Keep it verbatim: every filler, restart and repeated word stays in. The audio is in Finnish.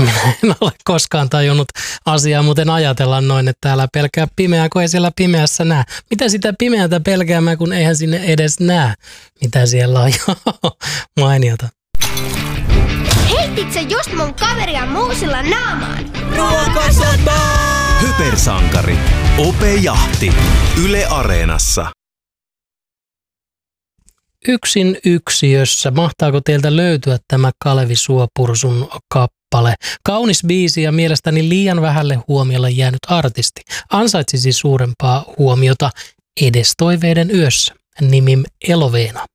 Minä en ole koskaan tajunnut asiaa muuten ajatella noin, että älä pelkää pimeää, kun ei siellä pimeässä näe. Mitä sitä pimeätä pelkäämään, kun eihän sinne edes näe, mitä siellä on. Mainiota. Heitit sä just mun kaveria muusilla naamaan? Ruokasota! Hypersankari. Ope Jahti. Yle Areenassa. Yksin yksiössä. Mahtaako teiltä löytyä tämä Kalevi Suopursun kappale? Kaunis biisi ja mielestäni liian vähälle huomiolle jäänyt artisti. Ansaitsisi suurempaa huomiota edes toiveiden yössä. Nimi Eloveena.